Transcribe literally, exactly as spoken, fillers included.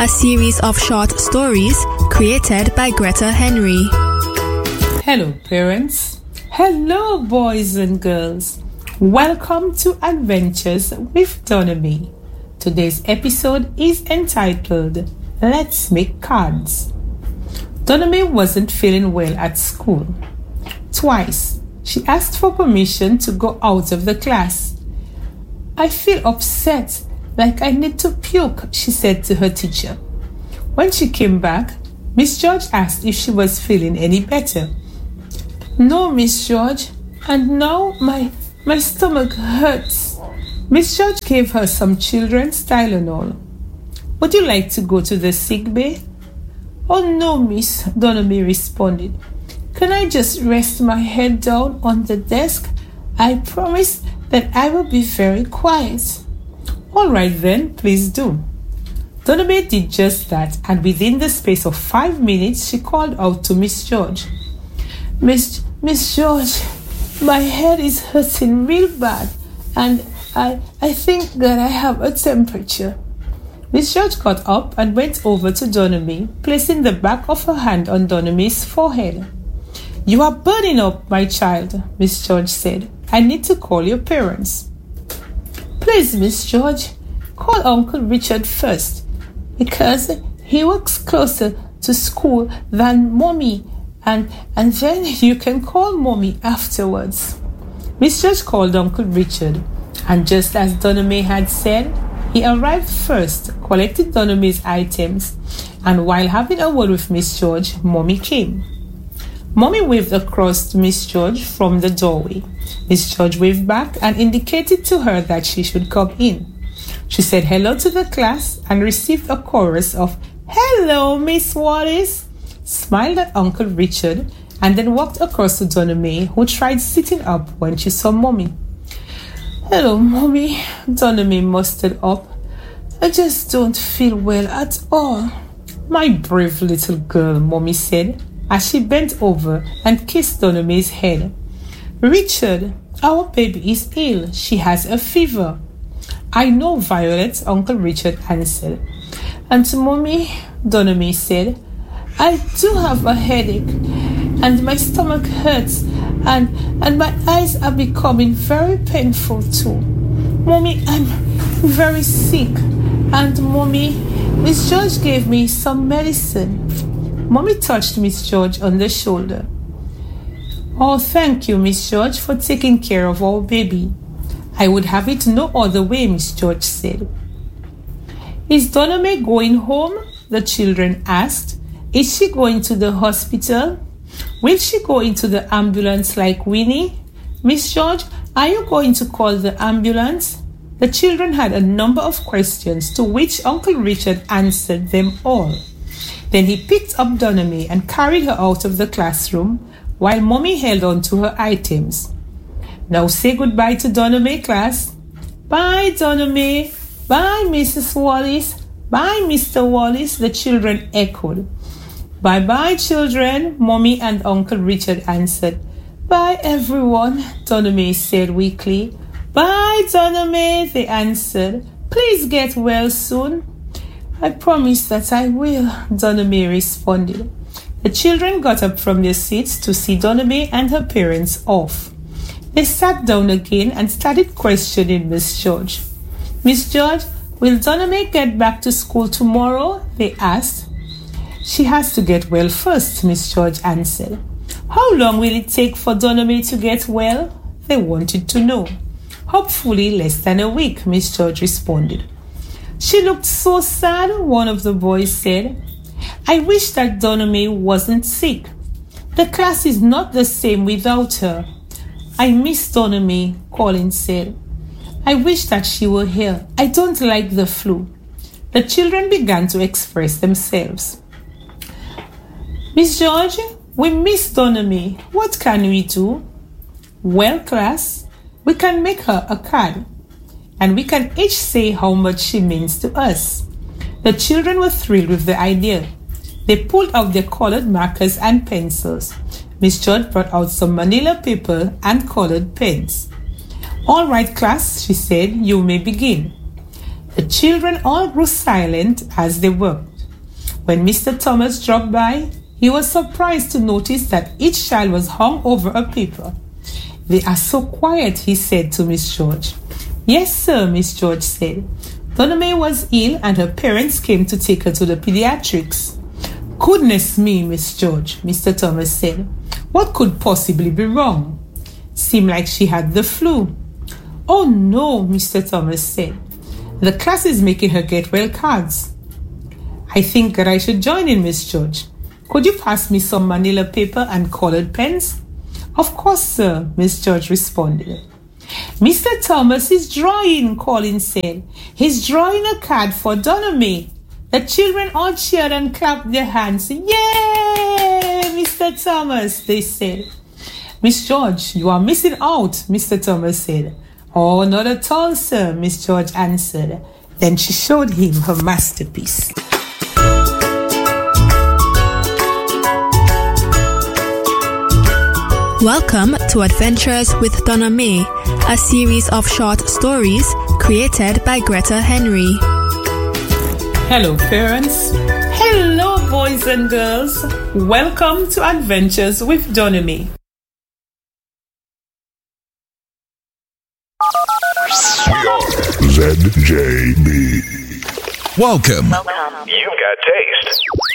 a series of short stories created by Greta Henry. Hello, parents. Hello, boys and girls. Welcome to Adventures with Donamy. Today's episode is entitled, Let's Make Cards. Donamy wasn't feeling well at school. Twice, she asked for permission to go out of the class. I feel upset, like I need to puke, she said to her teacher. When she came back, Miss George asked if she was feeling any better. No, Miss George, and now my, my stomach hurts. Miss George gave her some children's Tylenol. Would you like to go to the sick bay? Oh no, Miss, Donamy responded. Can I just rest my head down on the desk? I promise that I will be very quiet. All right then, please do. Donamy did just that, and within the space of five minutes, she called out to Miss George. Miss Miss George, my head is hurting real bad, and I I think that I have a temperature. Miss George got up and went over to Donamy, placing the back of her hand on Donamy's forehead. You are burning up, my child, Miss George said. I need to call your parents. Please, Miss George, call Uncle Richard first, because he works closer to school than Mommy, and, and then you can call Mommy afterwards. Miss George called Uncle Richard, and just as Donamy had said, he arrived first, collected Donamy's items, and while having a word with Miss George, Mommy came. Mommy waved across to Miss George from the doorway. Miss George waved back and indicated to her that she should come in. She said hello to the class and received a chorus of, Hello, Miss Wallace, smiled at Uncle Richard, and then walked across to Donamy, who tried sitting up when she saw Mommy. Hello, Mommy, Donamy mustered up. I just don't feel well at all. My brave little girl, Mommy said, as she bent over and kissed Donamy's head. Richard, our baby is ill. She has a fever. I know, Violet, Uncle Richard answered. And to Mommy, Donamy said, I do have a headache, and my stomach hurts, and, and my eyes are becoming very painful too. Mommy, I'm very sick, and Mommy, Miss George gave me some medicine. Mommy touched Miss George on the shoulder. Oh, thank you, Miss George, for taking care of our baby. I would have it no other way, Miss George said. Is Donamy going home? The children asked. Is she going to the hospital? Will she go into the ambulance like Winnie? Miss George, are you going to call the ambulance? The children had a number of questions to which Uncle Richard answered them all. Then he picked up Donamy and carried her out of the classroom while Mommy held on to her items. Now say goodbye to Donamy, class. Bye, Donamy. Bye, Missus Wallace. Bye, Mister Wallace, the children echoed. Bye-bye, children, Mommy and Uncle Richard answered. Bye, everyone, Donamy said weakly. Bye, Donamy, they answered. Please get well soon. I promise that I will, Donamy responded. The children got up from their seats to see Donamy and her parents off. They sat down again and started questioning Miss George. Miss George, will Donamy get back to school tomorrow? They asked. She has to get well first, Miss George answered. How long will it take for Donamy to get well? They wanted to know. Hopefully less than a week, Miss George responded. She looked so sad, one of the boys said. I wish that Donamy wasn't sick. The class is not the same without her. I miss Donamy, Colin said. I wish that she were here. I don't like the flu. The children began to express themselves. Miss George, we miss Donamy. What can we do? Well, class, we can make her a card, and we can each say how much she means to us. The children were thrilled with the idea. They pulled out their colored markers and pencils. Miss George brought out some manila paper and colored pens. All right, class, she said, you may begin. The children all grew silent as they worked. When Mister Thomas dropped by, he was surprised to notice that each child was hung over a paper. "They are so quiet," he said to Miss George. "Yes, sir," Miss George said. "Donna May was ill and her parents came to take her to the pediatrics." "Goodness me, Miss George," Mister Thomas said. "What could possibly be wrong? Seemed like she had the flu." "Oh no," Mister Thomas said. "The class is making her get well cards." "I think that I should join in, Miss George. Could you pass me some manila paper and colored pens?" "Of course, sir," Miss George responded. "Mister Thomas is drawing," Colin said. "He's drawing a card for Donna May." The children all cheered and clapped their hands. "Yay, Mister Thomas," they said. "Miss George, you are missing out," Mister Thomas said. "Oh, not at all, sir," Miss George answered. Then she showed him her masterpiece. Welcome to Adventures with Donna May, a series of short stories created by Greta Henry. Hello, parents. Hello, boys and girls. Welcome to Adventures with Donna May. Z J B. Welcome. Welcome. You've got